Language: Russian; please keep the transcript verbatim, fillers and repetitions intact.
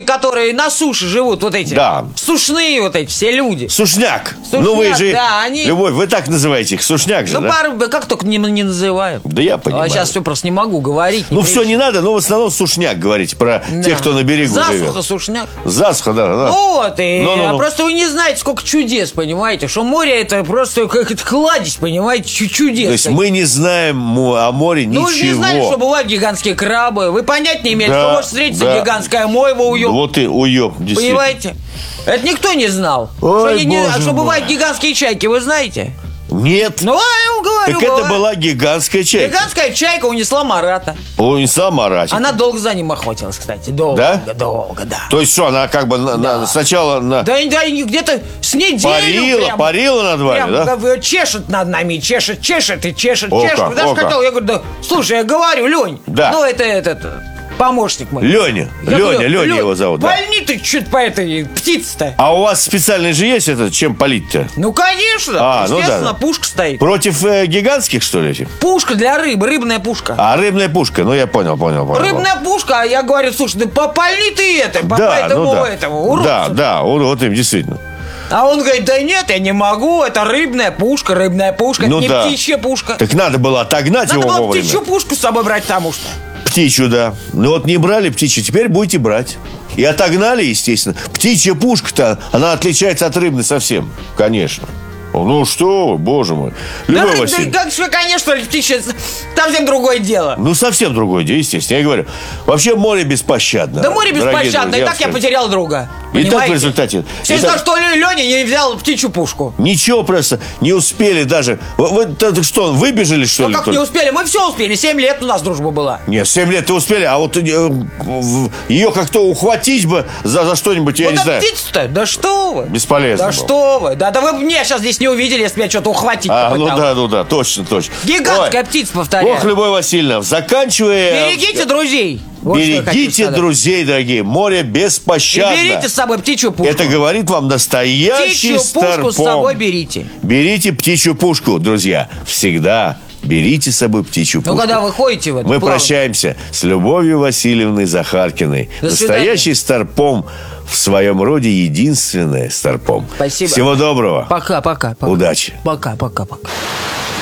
которые на суше живут, вот эти. Да. Сушные вот эти все люди. Сушняк. Сушняк, ну вы же, да, они... Любовь, вы так называете их, сушняк же, Ну, да? пар... как только не, не называют. Да я понимаю. А сейчас все просто не могу говорить. Ну, не все не надо, но в основном сушняк говорите про Да. тех, кто на берегу Засуха, живет. сушняк. Засуха, да, да. Вот, и Ну, ну, ну. просто вы не знаете, сколько чудес, понимаете, что море это просто как это кладезь, понимаете, чу- чудес. То есть мы не знаем му- о море Ну, ничего. вы же не знали, что бывают гигантские крабы. Вы понять не имеете, Да, что может встретиться да. гигантская мойва, уёб. Вот и уёб, действительно. Понимаете? Это никто не знал. Ой, что, не- не- боже что мой. бывают гигантские чайки, вы знаете? Нет. Ну, а я вам говорю, так это бывает. была гигантская чайка. Гигантская чайка унесла Марата. Он сам Маратик. Она долго за ним охотилась, кстати. Долго, Да? долго, да. То есть что, она как бы на- на- сначала на... Да, да, и где-то с неделю парила, прям, парила над вами, прям, да? да, чешет над нами, чешет, чешет и чешет, О чешет. как, Даже о как. хотел, я говорю, да, слушай, я говорю, Лень, Да. ну это этот помощник мой. Леня. Я Леня, говорю, Леня «Лёнь, его зовут. Да. Вольни ты чуть по этой птице-то. А у вас специальный же есть это, чем полить-то? Ну, конечно, А, ну естественно, да. пушка стоит. Против э, гигантских, что ли, этих? Пушка для рыбы, рыбная пушка. А, рыбная пушка. Ну, я понял, понял, понял. Рыбная пушка, а я говорю, слушай, да попали ты это, по Да, этому, ну да. этому, уродцу. Да, да, он, вот им, действительно. А он говорит, да нет, я не могу, это рыбная пушка, рыбная пушка, Ну это не да. птичья пушка. Так надо было отогнать Надо его было вовремя. птичью пушку с собой брать, потому что. Птичью, да. Ну вот не брали птичью, теперь будете брать. И отогнали, естественно. Птичья пушка-то, она отличается от рыбной совсем. Конечно. Ну что вы, боже мой. Да, Любовь да, Васильевна. как же, конечно, птичья, там совсем другое дело. Ну, совсем другое дело, естественно. Я говорю, вообще море беспощадно. Да море дорогие беспощадно, друзья, и так я скажу. потерял друга. И так в Понимаете? результате. Все и знают, так- что Леня не взял птичью пушку. Ничего просто не успели даже. Вы, вы- это что, выбежали, что Ну ли? как только? не успели? Мы все успели, семь лет у нас дружба была. Нет, семь лет-то успели, а вот э, в- ее как-то ухватить бы за, за что-нибудь, я Вот не а знаю. птица-то, да что вы? Бесполезно Да было. что вы? Да, да вы бы меня сейчас здесь не увидели, если бы я что-то ухватить А, ну попытался. да, ну да, точно, точно. Гигантская Ой. птица, повторяю. Ох, Любовь Васильевна, заканчивая... Берегите друзей. Вот что я хочу Берегите сказать. друзей, дорогие. Море И беспощадно. берите с собой птичью пушку. Это говорит вам настоящий Птичью пушку старпом. с собой берите. Берите птичью пушку, друзья. Всегда берите с собой птичью Ну, пушку. когда вы ходите в это Мы плавание. прощаемся с Любовью Васильевной Захаркиной. До Настоящий старпом, в своем роде единственная старпом. Спасибо. Всего доброго. Пока, пока, пока. Удачи. Пока, пока, пока.